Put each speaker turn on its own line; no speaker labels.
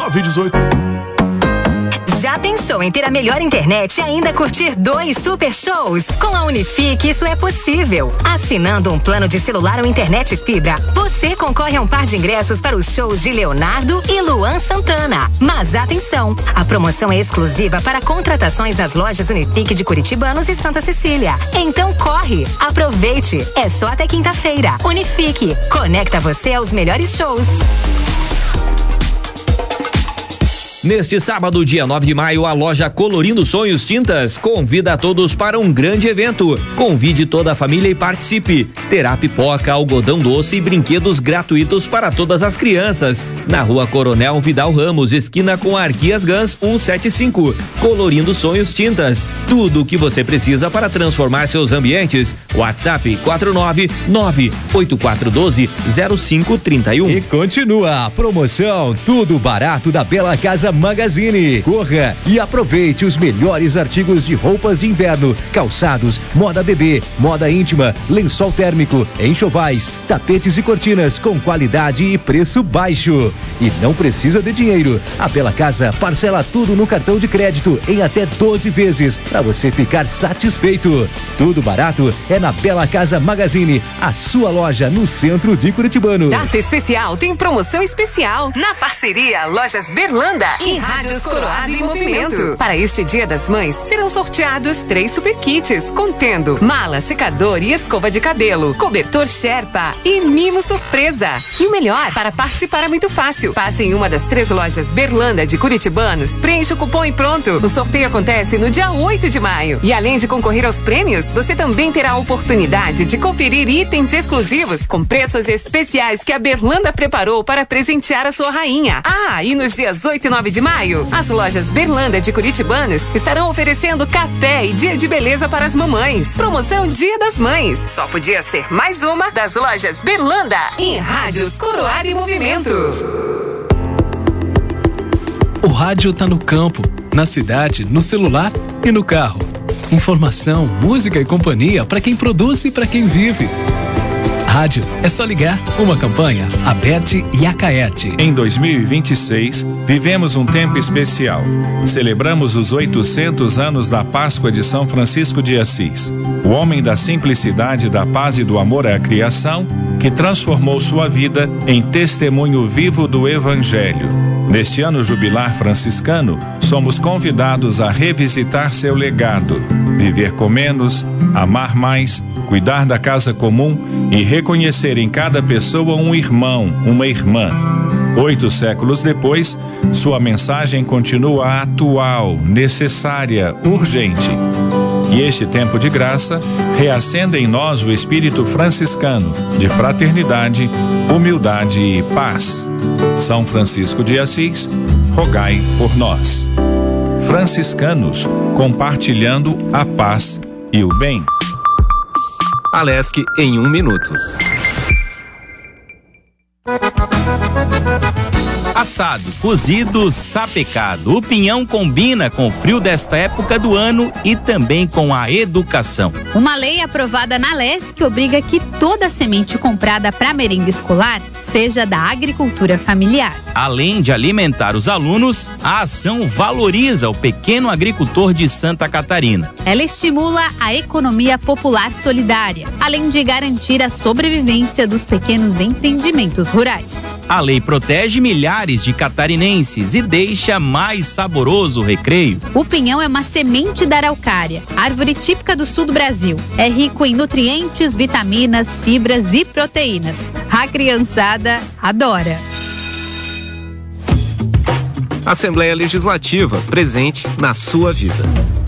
918.
Já pensou em ter a melhor internet e ainda curtir 2 super shows? Com a Unifique, isso é possível. Assinando um plano de celular ou internet fibra, você concorre a um par de ingressos para os shows de Leonardo e Luan Santana. Mas atenção, a promoção é exclusiva para contratações nas lojas Unifique de Curitibanos e Santa Cecília. Então corre, aproveite, é só até quinta-feira. Unifique, conecta você aos melhores shows.
Neste sábado, dia 9 de maio, a loja Colorindo Sonhos Tintas convida a todos para um grande evento. Convide toda a família e participe. Terá pipoca, algodão doce e brinquedos gratuitos para todas as crianças. Na Rua Coronel Vidal Ramos, esquina com Arquias Gans 175. Colorindo Sonhos Tintas. Tudo o que você precisa para transformar seus ambientes. WhatsApp 499-8412-0531.
E continua a promoção Tudo Barato da Bela Casa Magazine. Corra e aproveite os melhores artigos de roupas de inverno, calçados, moda bebê, moda íntima, lençol térmico, enxovais, tapetes e cortinas com qualidade e preço baixo. E não precisa de dinheiro. A Bela Casa parcela tudo no cartão de crédito em até 12 vezes para você ficar satisfeito. Tudo barato é na Bela Casa Magazine, a sua loja no centro de Curitibano.
Data especial tem promoção especial na parceria Lojas Berlanda e Rádios Coroado em Movimento. Para este Dia das Mães, serão sorteados 3 super kits, contendo mala, secador e escova de cabelo, cobertor Sherpa e mimo surpresa. E o melhor, para participar é muito fácil. Passe em uma das 3 lojas Berlanda de Curitibanos, preencha o cupom e pronto. O sorteio acontece no dia 8 de maio. E além de concorrer aos prêmios, você também terá a oportunidade de conferir itens exclusivos com preços especiais que a Berlanda preparou para presentear a sua rainha. Ah, e nos dias 8 e 9 de maio, as lojas Berlanda de Curitibanos estarão oferecendo café e dia de beleza para as mamães. Promoção Dia das Mães. Só podia ser mais uma das lojas Berlanda em Rádios Coroado em Movimento.
O rádio tá no campo, na cidade, no celular e no carro. Informação, música e companhia para quem produz e para quem vive. Rádio é só ligar. Uma campanha Aberte e Acaerte.
Em 2026, vivemos um tempo especial. Celebramos os 800 anos da Páscoa de São Francisco de Assis, o homem da simplicidade, da paz e do amor à criação, que transformou sua vida em testemunho vivo do Evangelho. Neste ano jubilar franciscano, somos convidados a revisitar seu legado, viver com menos, amar mais, cuidar da casa comum e reconhecer em cada pessoa um irmão, uma irmã. 8 séculos depois, sua mensagem continua atual, necessária, urgente. Que este tempo de graça reacenda em nós o espírito franciscano de fraternidade, humildade e paz. São Francisco de Assis, rogai por nós. Franciscanos, compartilhando a paz e o bem.
Alesc em 1 minuto. Assado, cozido, sapecado. O pinhão combina com o frio desta época do ano e também com a educação.
Uma lei aprovada na Alesc obriga que toda semente comprada para merenda escolar seja da agricultura familiar.
Além de alimentar os alunos, a ação valoriza o pequeno agricultor de Santa Catarina.
Ela estimula a economia popular solidária, além de garantir a sobrevivência dos pequenos empreendimentos rurais.
A lei protege milhares de catarinenses e deixa mais saboroso o recreio.
O pinhão é uma semente da araucária, árvore típica do sul do Brasil. É rico em nutrientes, vitaminas, fibras e proteínas. A criançada adora.
Assembleia Legislativa, presente na sua vida.